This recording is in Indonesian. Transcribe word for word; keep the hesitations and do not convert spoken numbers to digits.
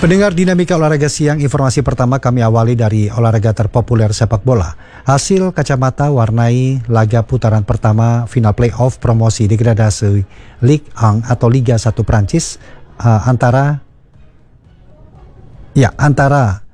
Pendengar Dinamika Olahraga Siang, informasi pertama kami awali dari olahraga terpopuler sepak bola. Hasil kacamata warnai laga putaran pertama final playoff promosi degradasi Ligue satu atau Liga satu Prancis uh, antara ya antara